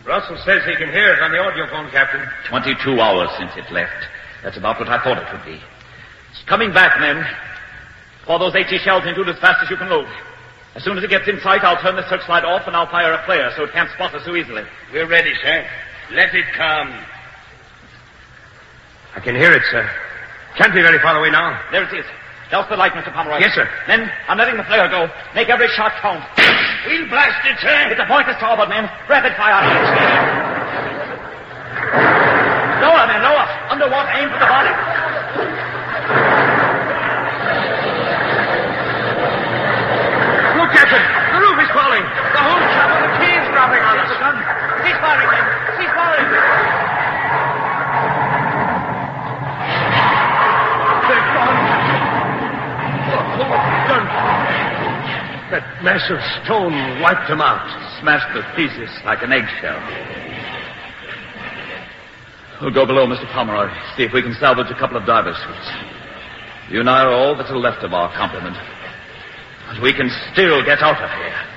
Russell says he can hear it on the audiophone, Captain. 22 hours since it left. That's about what I thought it would be. It's coming back, men. Pour those 80 shells into it as fast as you can load. As soon as it gets in sight, I'll turn the searchlight off and I'll fire a flare so it can't spot us so easily. We're ready, sir. Let it come. I can hear it, sir. Can't be very far away now. There it is. Douse the light, Mr. Pomeroy. Yes, sir. Men, I'm letting the flare go. Make every shot count. We'll blast it, sir. It's a point to starboard, men. Rapid fire. Lower, men, lower. Underwater, aim for the bottom. Look, Captain. The roof is falling. The whole top of the key is dropping on us. Cease firing, men. Cease firing. They're gone. Done. That massive stone wiped them out. Smashed to pieces like an eggshell. We'll go below, Mr. Pomeroy. See if we can salvage a couple of divers' suits. You and I are all that's left of our complement. But we can still get out of here.